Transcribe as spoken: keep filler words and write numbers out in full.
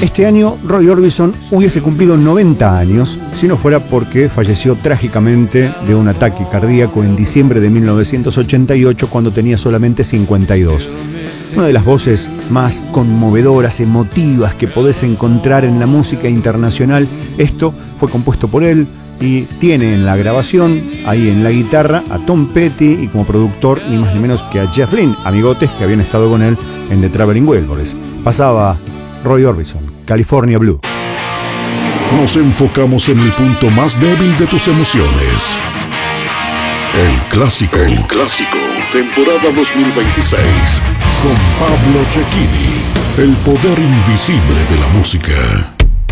Este año Roy Orbison hubiese cumplido noventa años si no fuera porque falleció trágicamente de un ataque cardíaco en diciembre de mil novecientos ochenta y ocho cuando tenía solamente cincuenta y dos. Una de las voces más conmovedoras, emotivas que podés encontrar en la música internacional. Esto fue compuesto por él y tiene en la grabación, ahí en la guitarra, a Tom Petty y como productor ni más ni menos que a Jeff Lynne, amigotes que habían estado con él en The Traveling Wilburys. Pasaba Roy Orbison, California Blue. Nos enfocamos en el punto más débil de tus emociones. El clásico. El clásico. Temporada dos mil veintiséis. Con Pablo Cecchini. El poder invisible de la música.